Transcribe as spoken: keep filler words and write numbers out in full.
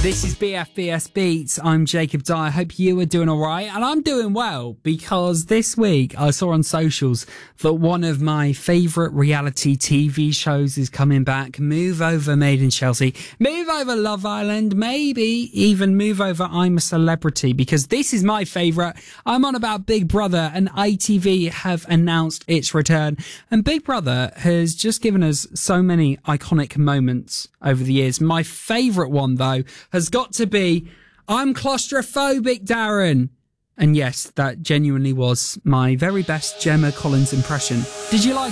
This is B F B S Beats. I'm Jacob Dyer. I hope you are doing all right. And I'm doing well because this week I saw on socials that one of my favourite reality T V shows is coming back. Move Over Made in Chelsea. Move Over Love Island. Maybe even Move Over I'm a Celebrity, because this is my favourite. I'm on about Big Brother, and I T V have announced its return. And Big Brother has just given us so many iconic moments over the years. My favourite one, though, has got to be I'm claustrophobic, Darren. And yes, that genuinely was my very best Gemma Collins impression. Did you like